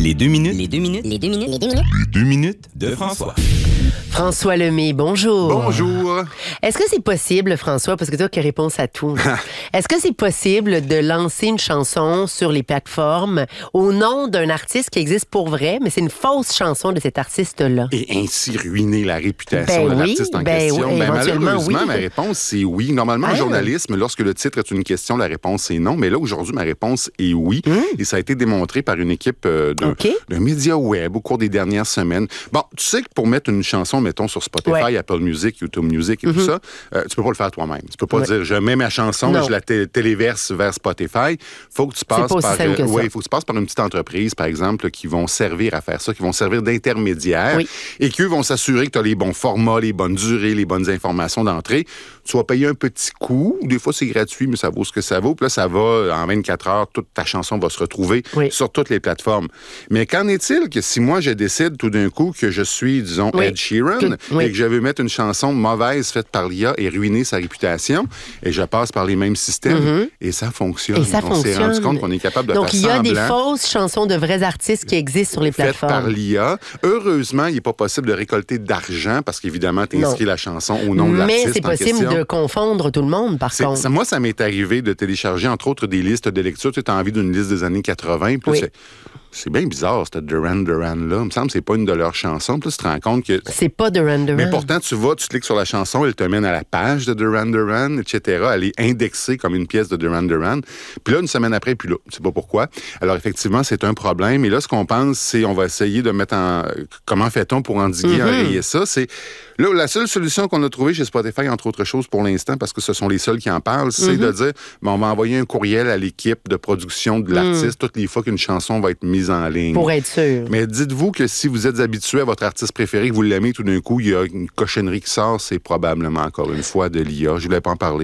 Les 2 minutes. Les 2 minutes. Les 2 minutes. Les 2 minutes. Les 2 minutes de François. François Lemay, bonjour. Bonjour. Est-ce que c'est possible, François, parce que toi qui as réponse à tout, est-ce que c'est possible de lancer une chanson sur les plateformes au nom d'un artiste qui existe pour vrai, mais c'est une fausse chanson de cet artiste-là? Et ainsi ruiner la réputation de oui, l'artiste en question? oui, éventuellement, malheureusement, oui. ma réponse, c'est oui. Normalement, en journalisme, lorsque le titre est une question, la réponse est non. Mais là, aujourd'hui, ma réponse est oui. Et ça a été démontré par une équipe d'un média web au cours des dernières semaines. Bon, tu sais que pour mettre une chanson, mettons, sur Spotify, Apple Music, YouTube Music et tout ça, tu peux pas le faire toi-même. Tu peux pas dire, je mets ma chanson et je la téléverse vers Spotify. Faut que tu passes faut que tu passes par une petite entreprise, par exemple, qui vont servir à faire ça, qui vont servir d'intermédiaires et qui, eux, vont s'assurer que tu as les bons formats, les bonnes durées, les bonnes informations d'entrée. Tu vas payer un petit coût. Des fois, c'est gratuit, mais ça vaut ce que ça vaut. Puis là, ça va, en 24 heures, toute ta chanson va se retrouver sur toutes les plateformes. Mais qu'en est-il que si moi, je décide tout d'un coup que je suis, disons, Ed Sheeran et que je veux mettre une chanson mauvaise faite par l'IA et ruiner sa réputation, et je passe par les mêmes systèmes, et ça fonctionne. On s'est rendu compte qu'on est capable de faire semblant. Donc, il y a des fausses chansons de vrais artistes qui existent sur les plateformes. Faites par l'IA. Heureusement, il n'est pas possible de récolter d'argent parce qu'évidemment, tu inscris la chanson au nom de l'artiste. Mais c'est possible de confondre tout le monde, par contre. Moi, ça m'est arrivé de télécharger, entre autres, des listes de lecture. Tu as envie d'une liste des années 80. Puis c'est bien bizarre, cette Duran Duran-là. Il me semble que c'est pas une de leurs chansons. Puis là, tu te rends compte que... C'est pas Duran Duran. Mais pourtant, tu cliques sur la chanson, elle te mène à la page de Duran Duran, etc. Elle est indexée comme une pièce de Duran Duran. Puis là, une semaine après, puis là, je sais pas pourquoi. Alors, effectivement, c'est un problème. Et là, ce qu'on pense, c'est on va essayer de mettre en... Comment fait-on pour endiguer, enrayer ça? C'est... Là, la seule solution qu'on a trouvée chez Spotify, entre autres choses pour l'instant, parce que ce sont les seuls qui en parlent, c'est de dire, on va envoyer un courriel à l'équipe de production de l'artiste toutes les fois qu'une chanson va être mise en ligne. Pour être sûr. Mais dites-vous que si vous êtes habitué à votre artiste préféré, que vous l'aimez, tout d'un coup, il y a une cochonnerie qui sort, c'est probablement, encore une fois, de l'IA. Je voulais pas en parler.